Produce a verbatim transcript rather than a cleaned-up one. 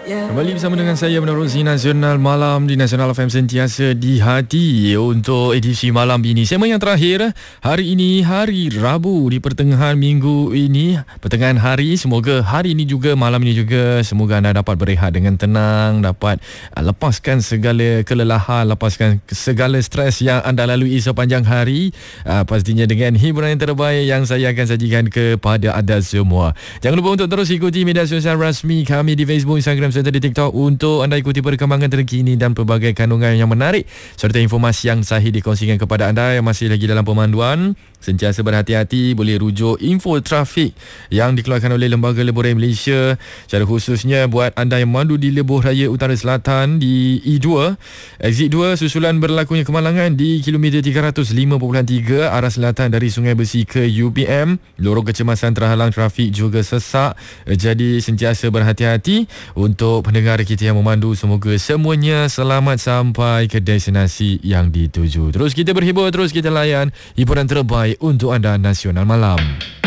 Kembali bersama dengan saya menerusi Nasional Malam di Nasional F M, sentiasa di hati untuk edisi malam ini. Segmen yang terakhir hari ini, hari Rabu di pertengahan minggu ini, pertengahan hari. Semoga hari ini juga, malam ini juga, semoga anda dapat berehat dengan tenang, dapat lepaskan segala kelelahan, lepaskan segala stres yang anda lalui sepanjang hari, pastinya dengan hiburan yang terbaik yang saya akan sajikan kepada anda semua. Jangan lupa untuk terus ikuti media sosial rasmi kami di Facebook, Instagram serta di TikTok untuk anda ikuti perkembangan terkini dan pelbagai kandungan yang menarik serta informasi yang sahih dikongsikan kepada anda yang masih lagi dalam pemanduan. Sentiasa berhati-hati, boleh rujuk info trafik yang dikeluarkan oleh Lembaga Lebuh Raya Malaysia, secara khususnya buat anda yang memandu di Lebuh Raya Utara Selatan di E dua, exit dua, susulan berlakunya kemalangan di kilometer tiga ratus lima perpuluhan tiga arah selatan dari Sungai Besi ke U P M. Lorong kecemasan terhalang trafik juga sesak, jadi sentiasa berhati-hati. Untuk pendengar kita yang memandu, semoga semuanya selamat sampai ke destinasi yang dituju. Terus kita berhibur, terus kita layan hiburan terbaik untuk anda Nasional Malam.